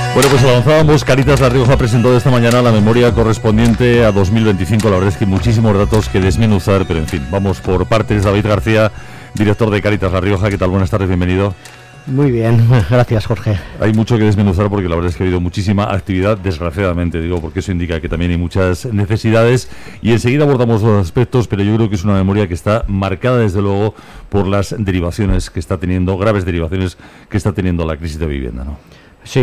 Bueno, pues avanzábamos. Cáritas La Rioja ha presentado esta mañana la memoria correspondiente a 2025. La verdad es que hay muchísimos datos que desmenuzar, pero en fin, vamos por partes. David García, director de Cáritas La Rioja, ¿qué tal? Buenas tardes, bienvenido. Muy bien, gracias, Jorge. Hay mucho que desmenuzar porque la verdad es que ha habido muchísima actividad, desgraciadamente, digo, porque eso indica que también hay muchas necesidades y enseguida abordamos los aspectos, pero yo creo que es una memoria que está marcada desde luego por las derivaciones que está teniendo, graves derivaciones que está teniendo la crisis de vivienda, ¿no? Sí,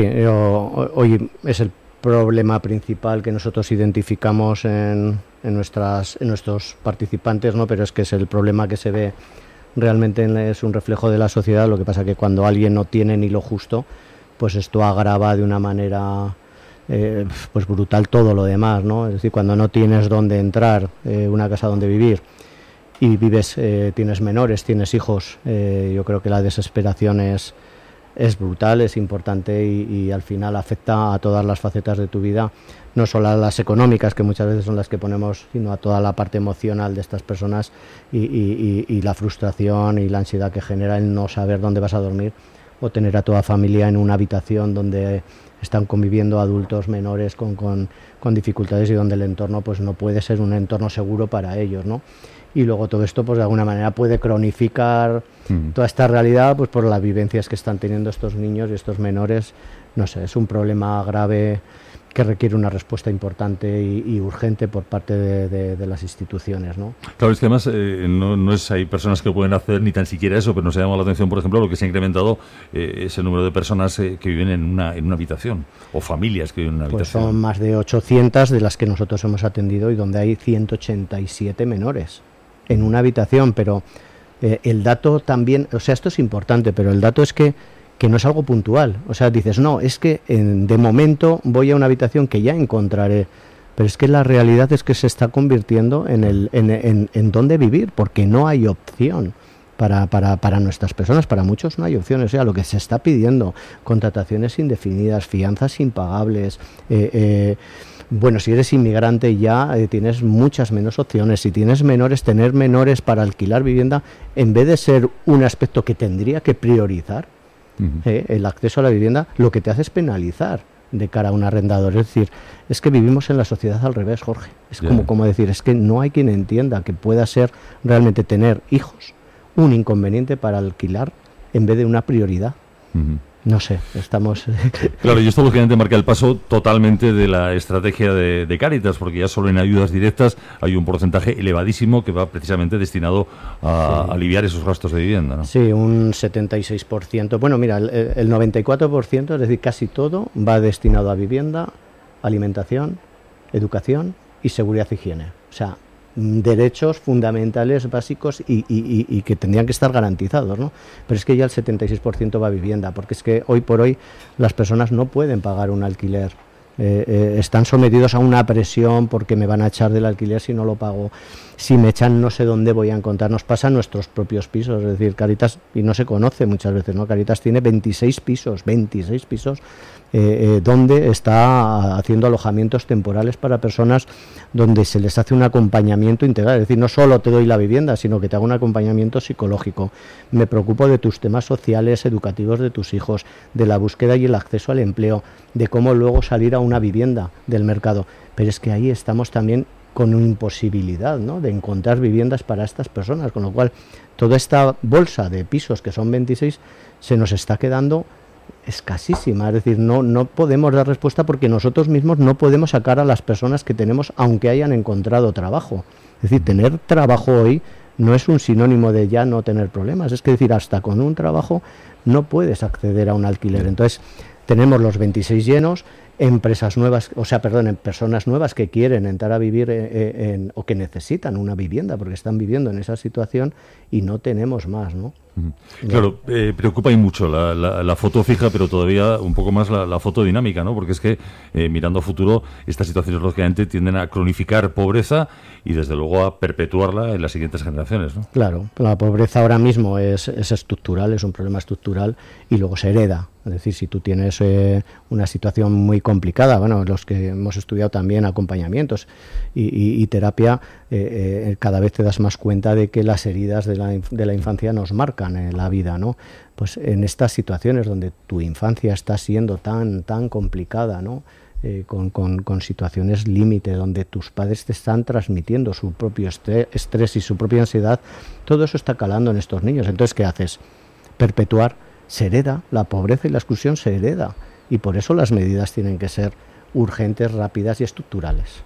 hoy es el problema principal que nosotros identificamos en nuestros participantes, ¿no? Pero es que es el problema que se ve realmente, es un reflejo de la sociedad. Lo que pasa que cuando alguien no tiene ni lo justo, pues esto agrava de una manera pues brutal todo lo demás, ¿no? Es decir, cuando no tienes dónde entrar, una casa donde vivir y vives, tienes menores, tienes hijos, yo creo que la desesperación es brutal, es importante y al final afecta a todas las facetas de tu vida, no solo a las económicas, que muchas veces son las que ponemos, sino a toda la parte emocional de estas personas y la frustración y la ansiedad que genera el no saber dónde vas a dormir o tener a toda familia en una habitación donde están conviviendo adultos menores con dificultades y donde el entorno pues no puede ser un entorno seguro para ellos, ¿no? Y luego todo esto pues de alguna manera puede cronificar toda esta realidad pues por las vivencias que están teniendo estos niños y estos menores. No sé, es un problema grave que requiere una respuesta importante y urgente por parte de las instituciones, ¿no? Claro, es que además no es, hay personas que pueden hacer ni tan siquiera eso, pero nos ha llamado la atención, por ejemplo, lo que se ha incrementado es el número de personas que viven en una habitación, o familias que viven en una habitación. Pues son más de 800 de las que nosotros hemos atendido y donde hay 187 menores en una habitación, pero el dato también, o sea, esto es importante, pero el dato es que no es algo puntual. O sea, dices, no, es que de momento voy a una habitación que ya encontraré, pero es que la realidad es que se está convirtiendo en dónde vivir, porque no hay opción para nuestras personas, para muchos no hay opción. O sea, lo que se está pidiendo, contrataciones indefinidas, fianzas impagables, bueno, si eres inmigrante ya tienes muchas menos opciones. Si tienes menores, tener menores para alquilar vivienda, en vez de ser un aspecto que tendría que priorizar, el acceso a la vivienda, lo que te hace es penalizar de cara a un arrendador. Es decir, es que vivimos en la sociedad al revés, Jorge. Es como decir, es que no hay quien entienda que pueda ser realmente tener hijos un inconveniente para alquilar en vez de una prioridad. No sé, estamos... Claro, y esto lógicamente marca el paso totalmente de la estrategia de Cáritas, porque ya solo en ayudas directas hay un porcentaje elevadísimo que va precisamente destinado a aliviar esos gastos de vivienda, ¿no? Sí, un 76%. Bueno, mira, el 94%, es decir, casi todo, va destinado a vivienda, alimentación, educación y seguridad e higiene. O sea, derechos fundamentales básicos y que tendrían que estar garantizados, ¿no? Pero es que ya el 76% va a vivienda, porque es que hoy por hoy las personas no pueden pagar un alquiler. Están sometidos a una presión porque me van a echar del alquiler si no lo pago. Si me echan no sé dónde voy a encontrar. Nos pasa en nuestros propios pisos, es decir, Cáritas, y no se conoce muchas veces, ¿no? Cáritas tiene 26 pisos donde está haciendo alojamientos temporales para personas donde se les hace un acompañamiento integral. Es decir, no solo te doy la vivienda, sino que te hago un acompañamiento psicológico. Me preocupo de tus temas sociales, educativos de tus hijos, de la búsqueda y el acceso al empleo, de cómo luego salir a una vivienda del mercado. Pero es que ahí estamos también con una imposibilidad, ¿no?, de encontrar viviendas para estas personas, con lo cual toda esta bolsa de pisos, que son 26, se nos está quedando escasísima. Es decir, no podemos dar respuesta porque nosotros mismos no podemos sacar a las personas que tenemos, aunque hayan encontrado trabajo. Es decir, tener trabajo hoy no es un sinónimo de ya no tener problemas. Es que decir, hasta con un trabajo no puedes acceder a un alquiler. Entonces, tenemos los 26 llenos, empresas nuevas, en personas nuevas que quieren entrar a vivir o que necesitan una vivienda porque están viviendo en esa situación y no tenemos más, ¿no? Claro, preocupa y mucho la foto fija, pero todavía un poco más la foto dinámica, ¿no? Porque es que mirando a futuro estas situaciones lógicamente tienden a cronificar pobreza y desde luego a perpetuarla en las siguientes generaciones, ¿no? Claro, la pobreza ahora mismo es estructural, es un problema estructural y luego se hereda. Es decir, si tú tienes una situación muy complicada. Bueno, los que hemos estudiado también acompañamientos y terapia, cada vez te das más cuenta de que las heridas de la infancia nos marcan en la vida, ¿no? Pues en estas situaciones donde tu infancia está siendo tan complicada, ¿no? Con situaciones límite, donde tus padres te están transmitiendo su propio estrés y su propia ansiedad, todo eso está calando en estos niños. Entonces, ¿qué haces? Perpetuar, se hereda, la pobreza y la exclusión se hereda, y por eso las medidas tienen que ser urgentes, rápidas y estructurales.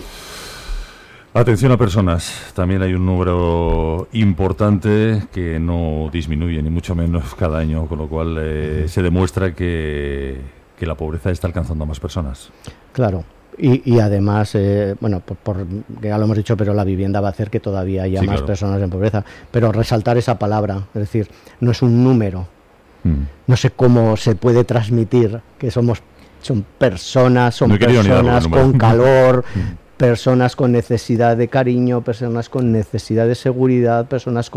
Atención a personas, también hay un número importante que no disminuye, ni mucho menos cada año, con lo cual se demuestra que la pobreza está alcanzando a más personas. Claro, y además, bueno, que ya lo hemos dicho, pero la vivienda va a hacer que todavía haya más personas en pobreza. Pero resaltar esa palabra, es decir, no es un número. No sé cómo se puede transmitir que son personas con calor, personas con necesidad de cariño, personas con necesidad de seguridad, personas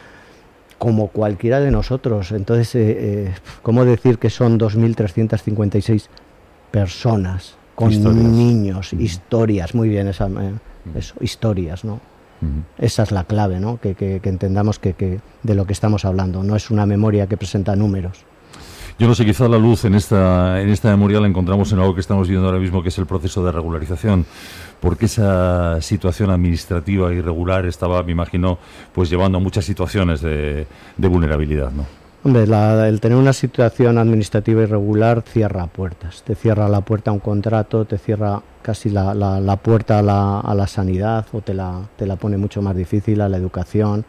como cualquiera de nosotros. Entonces, ¿cómo decir que son 2.356 personas con niños, historias? Muy bien, eso, historias, ¿no? Esa es la clave, ¿no? Que entendamos que de lo que estamos hablando. No es una memoria que presenta números. Yo no sé, quizá la luz en esta memoria la encontramos en algo que estamos viendo ahora mismo, que es el proceso de regularización, porque esa situación administrativa irregular estaba, me imagino, pues llevando a muchas situaciones de vulnerabilidad, ¿no? Hombre, el tener una situación administrativa irregular cierra puertas. Te cierra la puerta a un contrato, te cierra casi la puerta a la sanidad, o te la pone mucho más difícil, a la educación.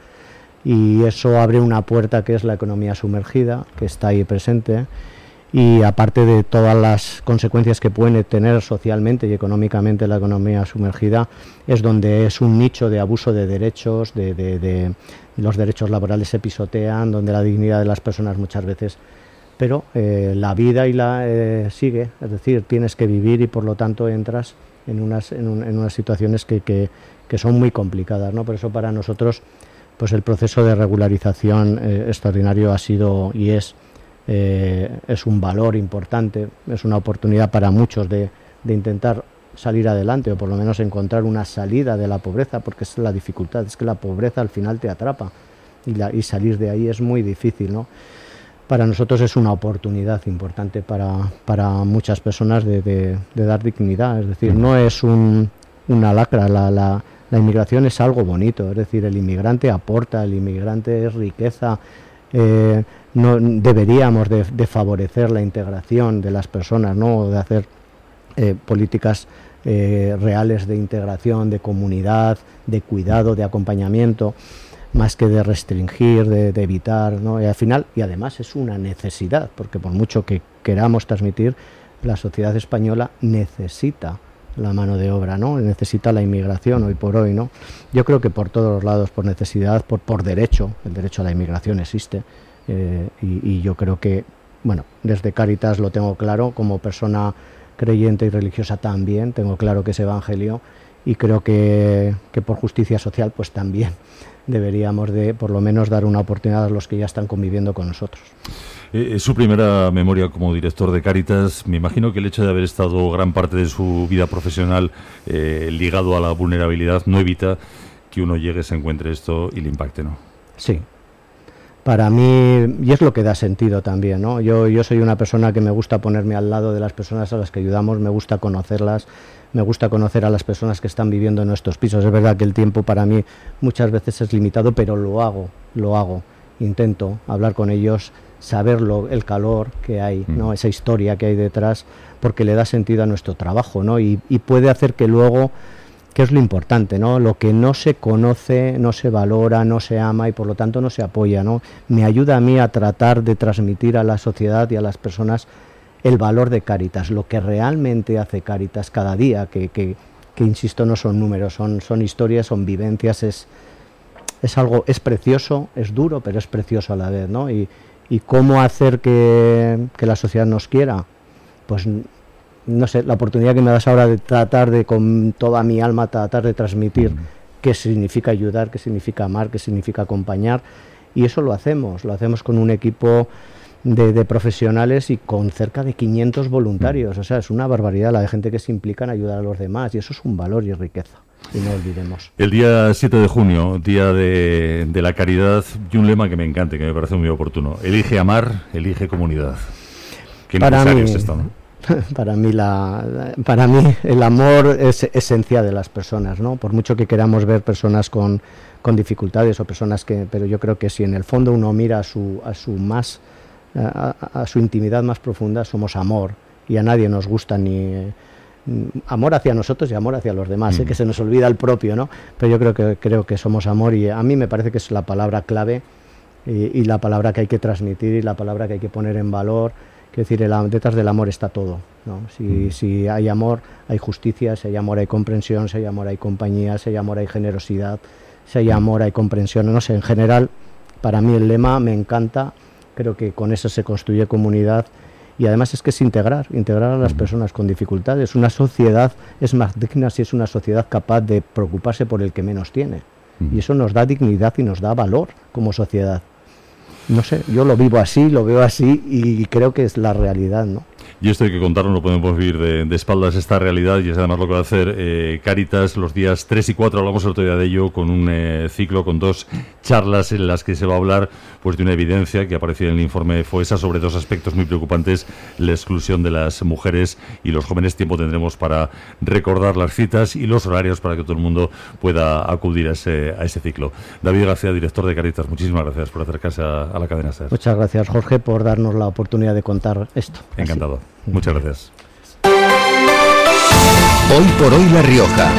Y eso abre una puerta que es la economía sumergida, que está ahí presente, y aparte de todas las consecuencias que puede tener socialmente y económicamente la economía sumergida, es donde es un nicho de abuso de derechos, de los derechos laborales se pisotean, donde la dignidad de las personas muchas veces, pero la vida sigue, es decir, tienes que vivir, y por lo tanto entras en unas situaciones que son muy complicadas, ¿no? Por eso para nosotros, pues el proceso de regularización extraordinario ha sido y es un valor importante, es una oportunidad para muchos de intentar salir adelante, o por lo menos encontrar una salida de la pobreza, porque es la dificultad, es que la pobreza al final te atrapa y salir de ahí es muy difícil, ¿no? Para nosotros es una oportunidad importante para muchas personas de dar dignidad, es decir, no es una lacra, la inmigración es algo bonito, es decir, el inmigrante aporta, el inmigrante es riqueza. No deberíamos de favorecer la integración de las personas, ¿no? De hacer políticas reales de integración, de comunidad, de cuidado, de acompañamiento, más que de restringir, de evitar, ¿no? Y al final, y además es una necesidad, porque por mucho que queramos transmitir, la sociedad española necesita la mano de obra, ¿no? Necesita la inmigración hoy por hoy, ¿no? Yo creo que por todos los lados, por necesidad, por derecho, el derecho a la inmigración existe, y yo creo que, bueno, desde Cáritas lo tengo claro, como persona creyente y religiosa también, tengo claro que es evangelio, y creo que por justicia social pues también deberíamos de por lo menos dar una oportunidad a los que ya están conviviendo con nosotros. Su primera memoria como director de Cáritas, me imagino que el hecho de haber estado gran parte de su vida profesional ligado a la vulnerabilidad no evita que uno llegue, se encuentre esto y le impacte, ¿no? Sí. Para mí, y es lo que da sentido también, ¿no? Yo soy una persona que me gusta ponerme al lado de las personas a las que ayudamos, me gusta conocerlas, me gusta conocer a las personas que están viviendo en nuestros pisos. Es verdad que el tiempo para mí muchas veces es limitado, pero lo hago. Intento hablar con ellos, saber el calor que hay, ¿no? Esa historia que hay detrás, porque le da sentido a nuestro trabajo, ¿no? Y puede hacer que luego, que es lo importante, ¿no? Lo que no se conoce, no se valora, no se ama y por lo tanto no se apoya, ¿no? Me ayuda a mí a tratar de transmitir a la sociedad y a las personas el valor de Cáritas, lo que realmente hace Cáritas cada día, que insisto, no son números, son historias, son vivencias, es algo, es precioso, es duro, pero es precioso a la vez, ¿no? Y cómo hacer que la sociedad nos quiera, pues no sé, la oportunidad que me das ahora de tratar de con toda mi alma tratar de transmitir qué significa ayudar, qué significa amar, qué significa acompañar, y eso lo hacemos con un equipo de profesionales y con cerca de 500 voluntarios. O sea, es una barbaridad la de gente que se implica en ayudar a los demás, y eso es un valor y riqueza, y no olvidemos. El día 7 de junio, día de la caridad, y un lema que me encanta, que me parece muy oportuno: elige amar, elige comunidad. Qué necesario es esto, ¿no? Para mí el amor es esencia de las personas, ¿no? Por mucho que queramos ver personas con dificultades o personas pero yo creo que si en el fondo uno mira a su intimidad más profunda, somos amor, y a nadie nos gusta ni amor hacia nosotros y amor hacia los demás, que se nos olvida el propio, ¿no? Pero yo creo que somos amor, y a mí me parece que es la palabra clave y la palabra que hay que transmitir y la palabra que hay que poner en valor. Quiero decir, detrás del amor está todo, ¿no? Si hay amor, hay justicia; si hay amor, hay comprensión; si hay amor, hay compañía; si hay amor, hay generosidad; si hay amor, hay comprensión. No sé, en general, para mí el lema me encanta. Creo que con eso se construye comunidad, y además es que es integrar a las personas con dificultades. Una sociedad es más digna si es una sociedad capaz de preocuparse por el que menos tiene, y eso nos da dignidad y nos da valor como sociedad. No sé, yo lo vivo así, lo veo así, y creo que es la realidad, ¿no? Y esto hay que contarlo, no podemos vivir de espaldas esta realidad, y es además lo que va a hacer Cáritas los días 3 y 4, hablamos el otro día de ello, con un ciclo, con 2 charlas en las que se va a hablar pues de una evidencia que aparecía en el informe FOESA sobre 2 aspectos muy preocupantes: la exclusión de las mujeres y los jóvenes. Tiempo tendremos para recordar las citas y los horarios para que todo el mundo pueda acudir a ese ciclo. David García, director de Cáritas, muchísimas gracias por acercarse a la cadena SER. Muchas gracias, Jorge, por darnos la oportunidad de contar esto. Encantado. Así. Muchas gracias. Hoy por hoy La Rioja.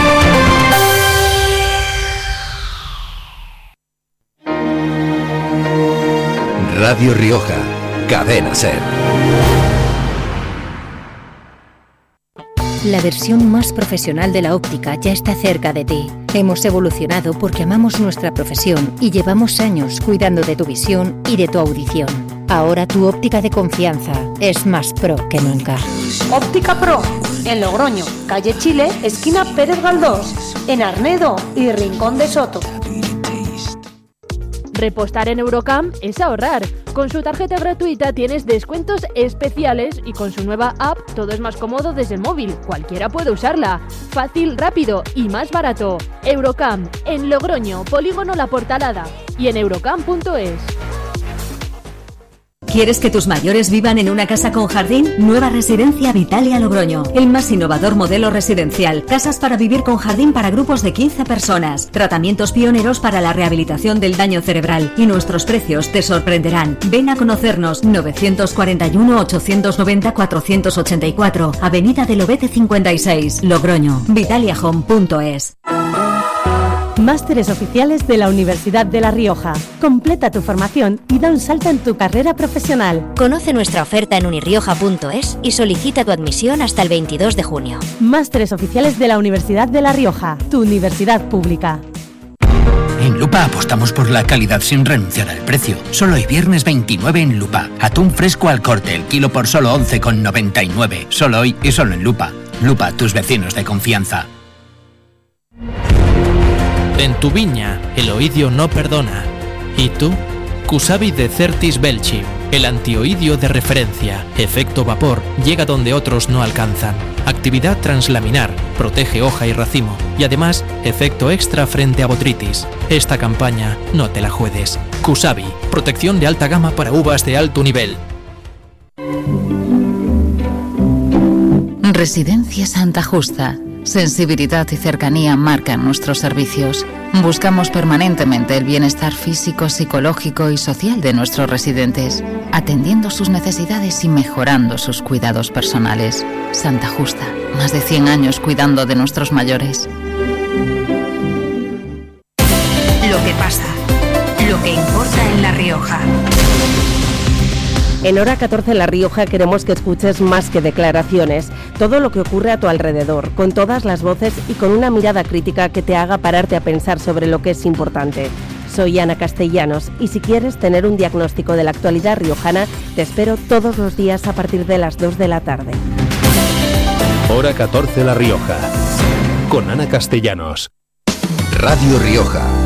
Radio Rioja, cadena SER. La versión más profesional de la óptica ya está cerca de ti. Hemos evolucionado porque amamos nuestra profesión y llevamos años cuidando de tu visión y de tu audición. Ahora tu óptica de confianza es más pro que nunca. Óptica Pro, en Logroño, calle Chile, esquina Pérez Galdós, en Arnedo y Rincón de Soto. Repostar en Eurocam es ahorrar. Con su tarjeta gratuita tienes descuentos especiales, y con su nueva app todo es más cómodo desde el móvil. Cualquiera puede usarla. Fácil, rápido y más barato. Eurocam, en Logroño, Polígono La Portalada, y en eurocam.es. ¿Quieres que tus mayores vivan en una casa con jardín? Nueva Residencia Vitalia Logroño. El más innovador modelo residencial. Casas para vivir con jardín para grupos de 15 personas. Tratamientos pioneros para la rehabilitación del daño cerebral. Y nuestros precios te sorprenderán. Ven a conocernos. 941-890-484. Avenida del Obete 56, Logroño. vitaliahome.es. Másteres oficiales de la Universidad de La Rioja. Completa tu formación y da un salto en tu carrera profesional. Conoce nuestra oferta en unirioja.es y solicita tu admisión hasta el 22 de junio. Másteres oficiales de la Universidad de La Rioja, tu universidad pública. En Lupa apostamos por la calidad sin renunciar al precio. Solo hoy viernes 29 en Lupa. Atún fresco al corte, el kilo por solo 11,99. Solo hoy y solo en Lupa. Lupa, tus vecinos de confianza. En tu viña, el oidio no perdona. ¿Y tú? Cusabi de Certis Belchi, el antioidio de referencia. Efecto vapor, llega donde otros no alcanzan. Actividad translaminar, protege hoja y racimo. Y además, efecto extra frente a botrytis. Esta campaña no te la juegues. Cusabi, protección de alta gama para uvas de alto nivel. Residencia Santa Justa. Sensibilidad y cercanía marcan nuestros servicios. Buscamos permanentemente el bienestar físico, psicológico y social de nuestros residentes, atendiendo sus necesidades y mejorando sus cuidados personales. Santa Justa, más de 100 años cuidando de nuestros mayores. Lo que pasa, lo que importa en La Rioja. En Hora 14 en La Rioja queremos que escuches más que declaraciones, todo lo que ocurre a tu alrededor, con todas las voces y con una mirada crítica que te haga pararte a pensar sobre lo que es importante. Soy Ana Castellanos y si quieres tener un diagnóstico de la actualidad riojana, te espero todos los días a partir de las 2 de la tarde. Hora 14 La Rioja, con Ana Castellanos. Radio Rioja.